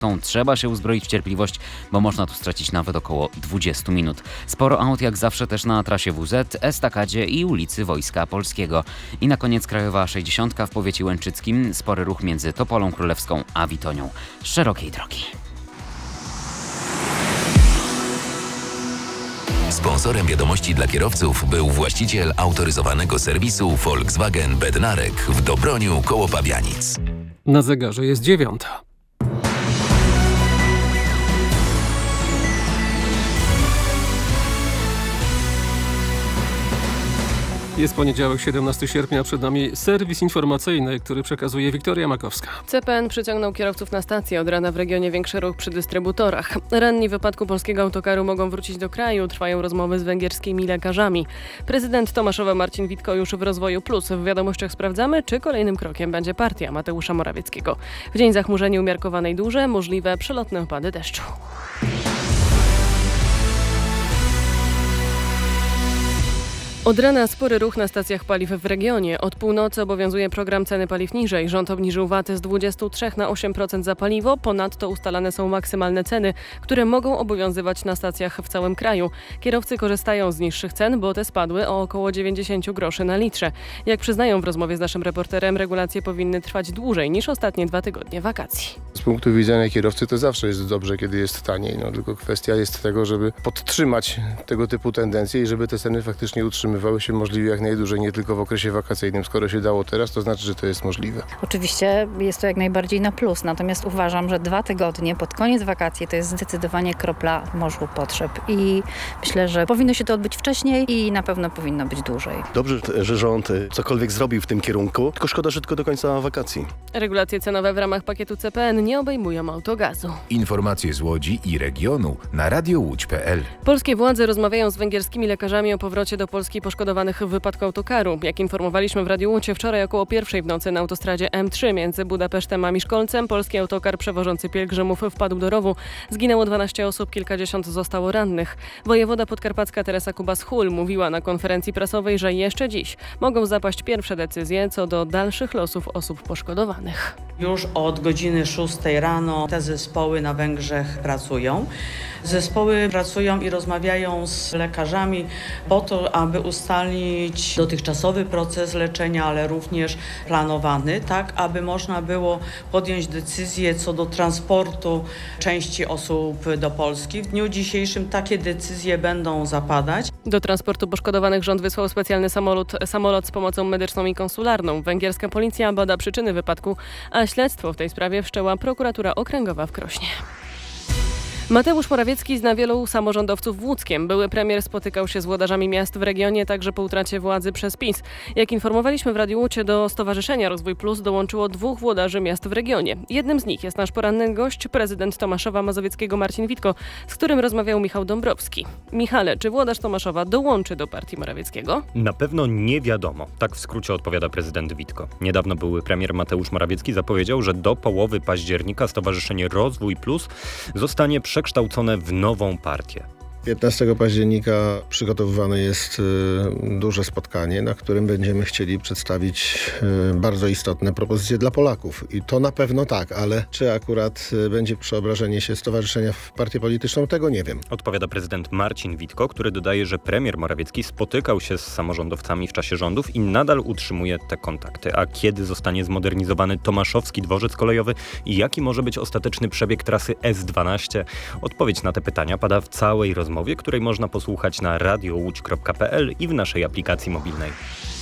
Trzeba się uzbroić w cierpliwość, bo można tu stracić nawet około 20 minut. Sporo aut jak zawsze też na trasie WZ, Estakadzie i ulicy Wojska Polskiego. I na koniec Krajowa 60 w powiecie łęczyckim. Spory ruch między Topolą Królewską a Witonią. Z szerokiej drogi. Sponsorem wiadomości dla kierowców był właściciel autoryzowanego serwisu Volkswagen Bednarek w Dobroniu koło Pabianic. Na zegarze jest 9:00. Jest poniedziałek, 17 sierpnia, przed nami serwis informacyjny, który przekazuje Wiktoria Makowska. CPN przyciągnął kierowców na stację. Od rana w regionie większy ruch przy dystrybutorach. Ranni w wypadku polskiego autokaru mogą wrócić do kraju. Trwają rozmowy z węgierskimi lekarzami. Prezydent Tomaszowa Marcin Witko już w Rozwoju Plus. W wiadomościach sprawdzamy, czy kolejnym krokiem będzie partia Mateusza Morawieckiego. W dzień zachmurzenie umiarkowanej duże, możliwe przelotne opady deszczu. Od rana spory ruch na stacjach paliw w regionie. Od północy obowiązuje program ceny paliw niżej. Rząd obniżył VAT z 23 na 8% za paliwo. Ponadto ustalane są maksymalne ceny, które mogą obowiązywać na stacjach w całym kraju. Kierowcy korzystają z niższych cen, bo te spadły o około 90 groszy na litrze. Jak przyznają w rozmowie z naszym reporterem, regulacje powinny trwać dłużej niż ostatnie 2 tygodnie wakacji. Z punktu widzenia kierowcy to zawsze jest dobrze, kiedy jest taniej. Tylko kwestia jest tego, żeby podtrzymać tego typu tendencje i żeby te ceny faktycznie utrzymywały się możliwie jak najdłużej, nie tylko w okresie wakacyjnym. Skoro się dało teraz, to znaczy, że to jest możliwe. Oczywiście jest to jak najbardziej na plus, natomiast uważam, że 2 tygodnie pod koniec wakacji to jest zdecydowanie kropla w morzu potrzeb i myślę, że powinno się to odbyć wcześniej i na pewno powinno być dłużej. Dobrze, że rząd cokolwiek zrobił w tym kierunku, tylko szkoda, że tylko do końca wakacji. Regulacje cenowe w ramach pakietu CPN nie obejmują autogazu. Informacje z Łodzi i regionu na radiołódź.pl. Polskie władze rozmawiają z węgierskimi lekarzami o powrocie do Polski poszkodowanych w wypadku autokaru. Jak informowaliśmy w Radiu Łódź, wczoraj około 1:00 w nocy na autostradzie M3 między Budapesztem a Miszkolcem polski autokar przewożący pielgrzymów wpadł do rowu. Zginęło 12 osób, kilkadziesiąt zostało rannych. Wojewoda podkarpacka Teresa Kubas-Hul mówiła na konferencji prasowej, że jeszcze dziś mogą zapaść pierwsze decyzje co do dalszych losów osób poszkodowanych. Już od godziny 6 rano te zespoły na Węgrzech pracują. Zespoły pracują i rozmawiają z lekarzami po to, aby ustalić dotychczasowy proces leczenia, ale również planowany, tak aby można było podjąć decyzję co do transportu części osób do Polski. W dniu dzisiejszym takie decyzje będą zapadać. Do transportu poszkodowanych rząd wysłał specjalny samolot z pomocą medyczną i konsularną. Węgierska policja bada przyczyny wypadku, a śledztwo w tej sprawie wszczęła prokuratura okręgowa w Krośnie. Mateusz Morawiecki zna wielu samorządowców w Łódzkiem. Były premier spotykał się z włodarzami miast w regionie także po utracie władzy przez PiS. Jak informowaliśmy w Radiu Łódź, do Stowarzyszenia Rozwój Plus dołączyło 2 włodarzy miast w regionie. Jednym z nich jest nasz poranny gość, prezydent Tomaszowa Mazowieckiego Marcin Witko, z którym rozmawiał Michał Dąbrowski. Michale, czy włodarz Tomaszowa dołączy do partii Morawieckiego? Na pewno nie wiadomo. Tak w skrócie odpowiada prezydent Witko. Niedawno były premier Mateusz Morawiecki zapowiedział, że do połowy października Stowarzyszenie Rozwój Plus zostanie przekształcone w nową partię. 15 października przygotowywane jest duże spotkanie, na którym będziemy chcieli przedstawić bardzo istotne propozycje dla Polaków. I to na pewno tak, ale czy akurat będzie przeobrażenie się stowarzyszenia w partię polityczną, tego nie wiem. Odpowiada prezydent Marcin Witko, który dodaje, że premier Morawiecki spotykał się z samorządowcami w czasie rządów i nadal utrzymuje te kontakty. A kiedy zostanie zmodernizowany Tomaszowski dworzec kolejowy i jaki może być ostateczny przebieg trasy S12? Odpowiedź na te pytania pada w całej rozmowie, której można posłuchać na radiołódź.pl i w naszej aplikacji mobilnej.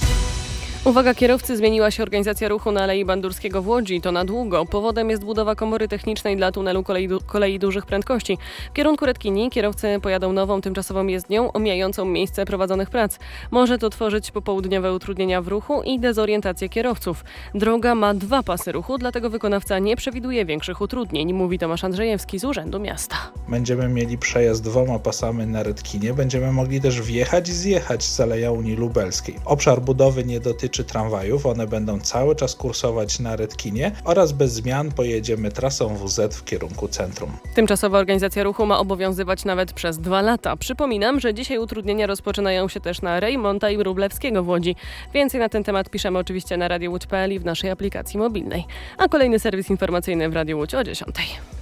Uwaga kierowcy, zmieniła się organizacja ruchu na Alei Bandurskiego w Łodzi. To na długo. Powodem jest budowa komory technicznej dla tunelu kolei dużych prędkości. W kierunku Redkini kierowcy pojadą nową, tymczasową jezdnią omijającą miejsce prowadzonych prac. Może to tworzyć popołudniowe utrudnienia w ruchu i dezorientację kierowców. Droga ma 2 pasy ruchu, dlatego wykonawca nie przewiduje większych utrudnień, mówi Tomasz Andrzejewski z Urzędu Miasta. Będziemy mieli przejazd 2 pasami na Redkinie. Będziemy mogli też wjechać i zjechać z Aleja Unii Lubelskiej. Obszar budowy nie dotyczy tramwajów, one będą cały czas kursować na Redkinie oraz bez zmian pojedziemy trasą WZ w kierunku centrum. Tymczasowa organizacja ruchu ma obowiązywać nawet przez 2 lata. Przypominam, że dzisiaj utrudnienia rozpoczynają się też na Rejmonta i Wróblewskiego w Łodzi. Więcej na ten temat piszemy oczywiście na radiołódź.pl i w naszej aplikacji mobilnej. A kolejny serwis informacyjny w Radiu Łódź o 10:00.